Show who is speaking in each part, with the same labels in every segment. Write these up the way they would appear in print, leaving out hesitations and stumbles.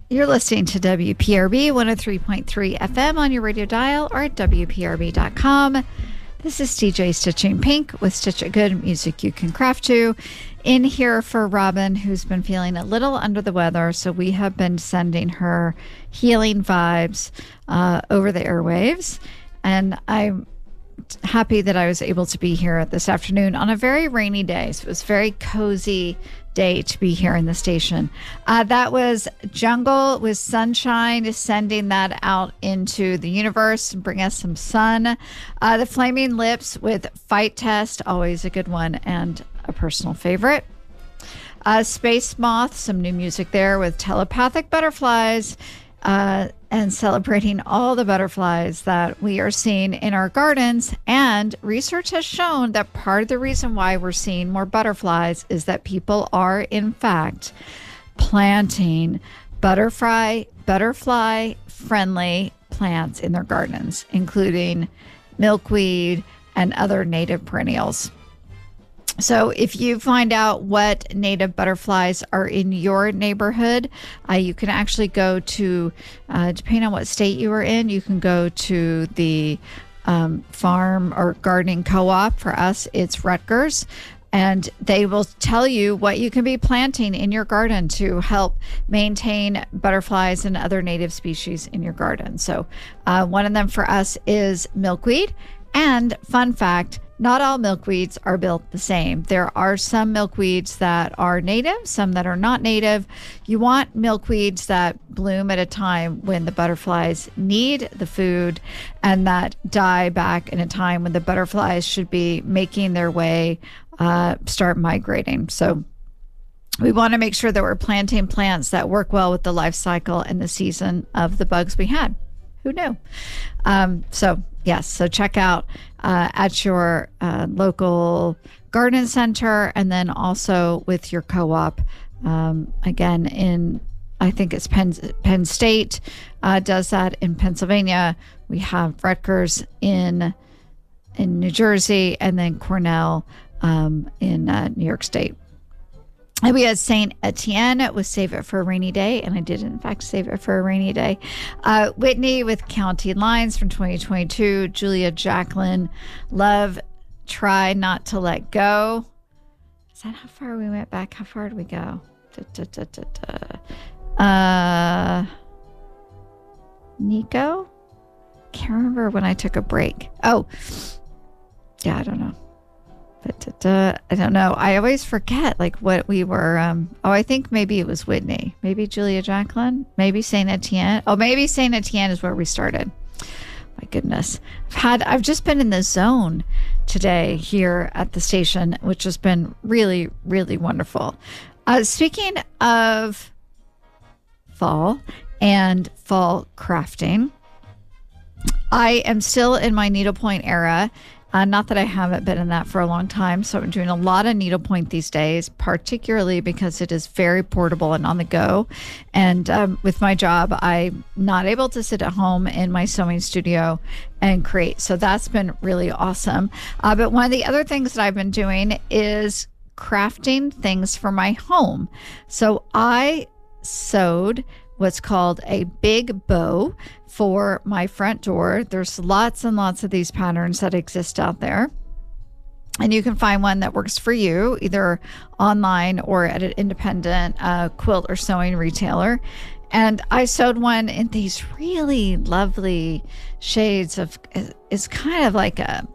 Speaker 1: You're listening to WPRB 103.3 FM on your radio dial or at WPRB.com. This is DJ Stitching Pink with Stitch It Good music you can craft to. In here for Robin, who's been feeling a little under the weather, so we have been sending her healing vibes over the airwaves. And I'm happy that I was able to be here this afternoon on a very rainy day. So it was a very cozy day to be here in the station. That was Jungle with Sunshine, sending that out into the universe and bring us some sun. The Flaming Lips with Fight Test, always a good one and a personal favorite. Space Moth, some new music there with Telepathic Butterflies, and celebrating all the butterflies that we are seeing in our gardens. And research has shown that part of the reason why we're seeing more butterflies is that people are, in fact, planting butterfly-friendly plants in their gardens, including milkweed and other native perennials. So if you find out what native butterflies are in your neighborhood, you can actually go to, depending on what state you are in, you can go to the farm or gardening co-op. For us, it's Rutgers. And they will tell you what you can be planting in your garden to help maintain butterflies and other native species in your garden. So one of them for us is milkweed. And fun fact, not all milkweeds are built the same. There are some milkweeds that are native, some that are not native. You want milkweeds that bloom at a time when the butterflies need the food and that die back in a time when the butterflies should be making their way, start migrating. So we want to make sure that we're planting plants that work well with the life cycle and the season of the bugs we had. Who knew? So check out at your local garden center, and then also with your co-op. Again, I think it's Penn State does that. In Pennsylvania, we have Rutgers in New Jersey, and then Cornell in New York State. And we had Saint Etienne with Save It for a Rainy Day, and I did, in fact, save it for a rainy day. Whitney with Counting Lines from 2022. Julia Jacqueline, Love, Try Not to Let Go. Is that how far we went back? How far did we go? Nico? Can't remember when I took a break. Oh, yeah, I don't know. I don't know. I always forget like what we were. I think maybe it was Whitney. Maybe Julia Jacqueline. Maybe Saint Etienne. Oh, maybe Saint Etienne is where we started. My goodness. I've just been in the zone today here at the station, which has been really, really wonderful. Speaking of fall and fall crafting, I am still in my needlepoint era. Not that I haven't been in that for a long time. So I'm doing a lot of needlepoint these days, particularly because it is very portable and on the go. And with my job, I'm not able to sit at home in my sewing studio and create. So that's been really awesome. But one of the other things that I've been doing is crafting things for my home. So I sewed what's called a big bow for my front door. There's lots and lots of these patterns that exist out there. And you can find one that works for you, either online or at an independent quilt or sewing retailer. And I sewed one in these really lovely shades of, it's kind of like a,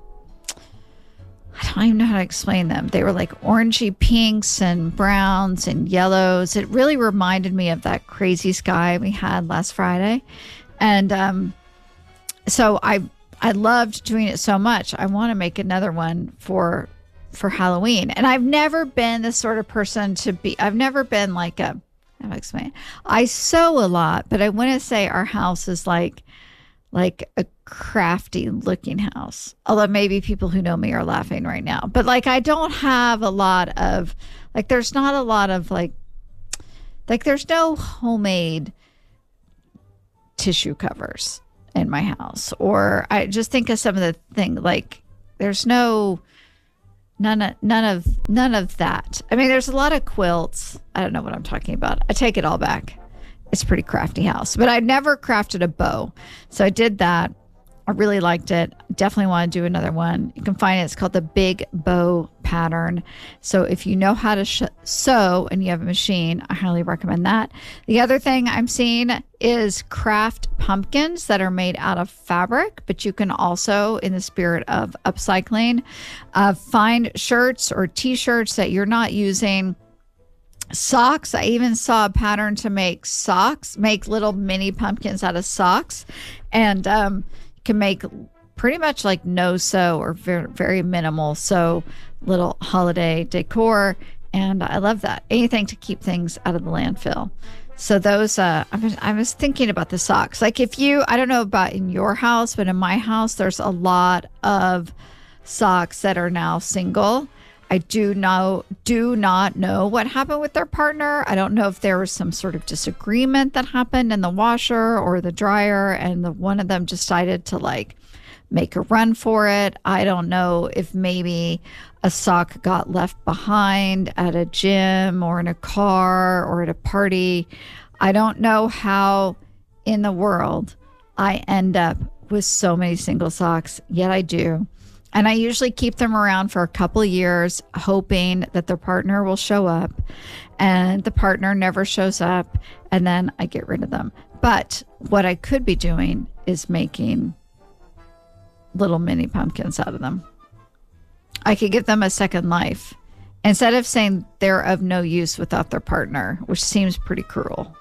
Speaker 1: I don't even know how to explain them. They were like orangey pinks and browns and yellows. It really reminded me of that crazy sky we had last Friday. And so I loved doing it so much. I want to make another one for Halloween. And I've never been the sort of person I've never been like how do I explain? I sew a lot, but I want to say our house is like a crafty looking house. Although maybe people who know me are laughing right now. But like I don't have a lot of there's not a lot of like there's no homemade tissue covers in my house. Or I just think of some of the things like there's none of that. I mean, there's a lot of quilts. I don't know what I'm talking about. I take it all back. it's a pretty crafty house. But I never crafted a bow. So I did that. I really liked it. Definitely want to do another one. You can find it. It's called the Big Bow Pattern. So if you know how to sew and you have a machine, I highly recommend that. The other thing I'm seeing is craft pumpkins that are made out of fabric, but you can also, in the spirit of upcycling, find shirts or t-shirts that you're not using. Socks. I even saw a pattern to make socks, make little mini pumpkins out of socks, and can make pretty much like no sew or very, very minimal sew little holiday decor. And I love that. Anything to keep things out of the landfill. So those, I was thinking about the socks. Like if you, I don't know about in your house, but in my house, there's a lot of socks that are now single. I do not know what happened with their partner. I don't know if there was some sort of disagreement that happened in the washer or the dryer, and one of them decided to like make a run for it. I don't know if maybe a sock got left behind at a gym or in a car or at a party. I don't know how in the world I end up with so many single socks, yet I do. And I usually keep them around for a couple of years, hoping that their partner will show up, and the partner never shows up, and then I get rid of them. But what I could be doing is making little mini pumpkins out of them. I could give them a second life instead of saying they're of no use without their partner, which seems pretty cruel.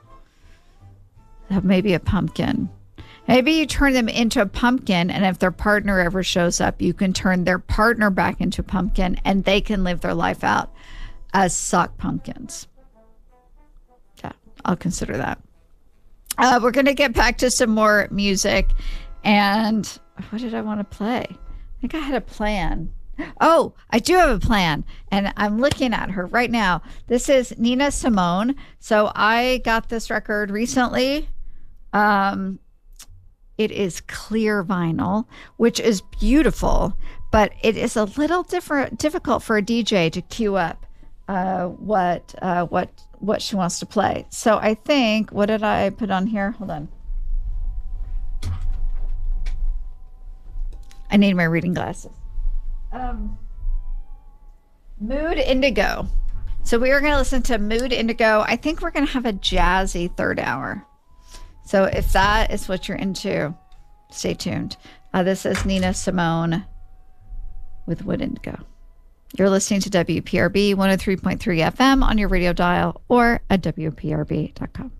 Speaker 1: Maybe a pumpkin. Maybe you turn them into a pumpkin, and if their partner ever shows up, you can turn their partner back into a pumpkin, and they can live their life out as sock pumpkins. Yeah, I'll consider that. We're going to get back to some more music. And what did I want to play? I think I had a plan. Oh, I do have a plan, and I'm looking at her right now. This is Nina Simone. So I got this record recently. It is clear vinyl, which is beautiful, but it is a little difficult for a DJ to cue up what she wants to play. So I think, what did I put on here? Hold on. I need my reading glasses. Mood Indigo. So we are going to listen to Mood Indigo. I think we're going to have a jazzy third hour. So if that is what you're into, stay tuned. This is Nina Simone with Mood Indigo. You're listening to WPRB 103.3 FM on your radio dial or at WPRB.com.